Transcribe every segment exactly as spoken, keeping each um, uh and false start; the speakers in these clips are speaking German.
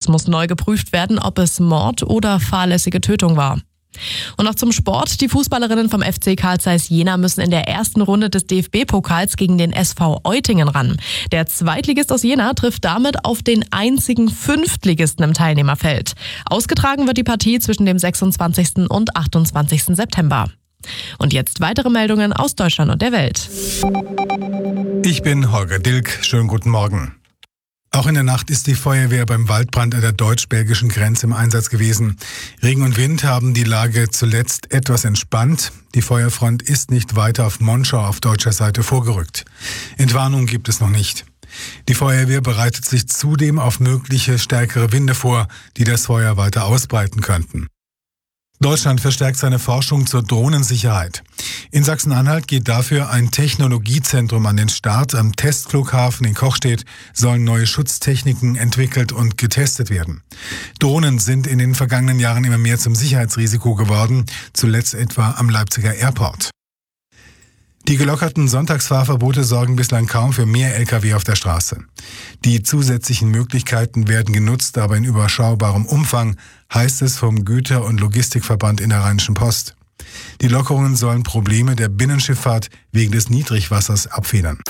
Jetzt muss neu geprüft werden, ob es Mord oder fahrlässige Tötung war. Und noch zum Sport. Die Fußballerinnen vom F C Carl Zeiss Jena müssen in der ersten Runde des D F B-Pokals gegen den S V Eutingen ran. Der Zweitligist aus Jena trifft damit auf den einzigen Fünftligisten im Teilnehmerfeld. Ausgetragen wird die Partie zwischen dem sechsundzwanzigsten und achtundzwanzigsten September. Und jetzt weitere Meldungen aus Deutschland und der Welt. Ich bin Holger Dilk. Schönen guten Morgen. Auch in der Nacht ist die Feuerwehr beim Waldbrand an der deutsch-belgischen Grenze im Einsatz gewesen. Regen und Wind haben die Lage zuletzt etwas entspannt. Die Feuerfront ist nicht weiter auf Monschau auf deutscher Seite vorgerückt. Entwarnung gibt es noch nicht. Die Feuerwehr bereitet sich zudem auf mögliche stärkere Winde vor, die das Feuer weiter ausbreiten könnten. Deutschland verstärkt seine Forschung zur Drohnensicherheit. In Sachsen-Anhalt geht dafür ein Technologiezentrum an den Start. Am Testflughafen in Kochstedt sollen neue Schutztechniken entwickelt und getestet werden. Drohnen sind in den vergangenen Jahren immer mehr zum Sicherheitsrisiko geworden, zuletzt etwa am Leipziger Airport. Die gelockerten Sonntagsfahrverbote sorgen bislang kaum für mehr L K W auf der Straße. Die zusätzlichen Möglichkeiten werden genutzt, aber in überschaubarem Umfang, heißt es vom Güter- und Logistikverband in der Rheinischen Post. Die Lockerungen sollen Probleme der Binnenschifffahrt wegen des Niedrigwassers abfedern.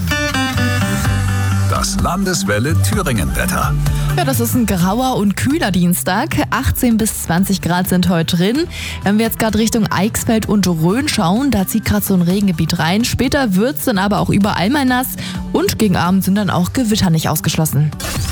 Das Landeswelle Thüringen-Wetter. Ja, das ist ein grauer und kühler Dienstag. achtzehn bis zwanzig Grad sind heute drin. Wenn wir jetzt gerade Richtung Eichsfeld und Rhön schauen, da zieht gerade so ein Regengebiet rein. Später wird es dann aber auch überall mal nass und gegen Abend sind dann auch Gewitter nicht ausgeschlossen.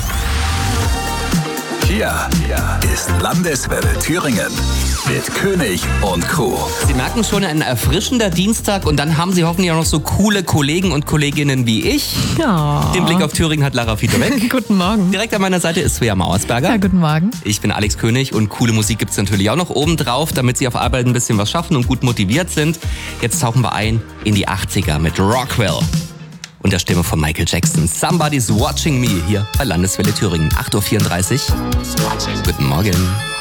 Hier ist Landeswelle Thüringen mit König und Crew. Sie merken schon, ein erfrischender Dienstag und dann haben Sie hoffentlich auch noch so coole Kollegen und Kolleginnen wie ich. Ja. Den Blick auf Thüringen hat Lara Fiedorek. Guten Morgen. Direkt an meiner Seite ist Svea Mauersberger. Ja, guten Morgen. Ich bin Alex König und coole Musik gibt's natürlich auch noch oben drauf, damit Sie auf Arbeit ein bisschen was schaffen und gut motiviert sind. Jetzt tauchen wir ein in die achtziger mit Rockwell und der Stimme von Michael Jackson. Somebody's Watching Me hier bei Landeswelle Thüringen. acht Uhr vierunddreißig. Guten Morgen.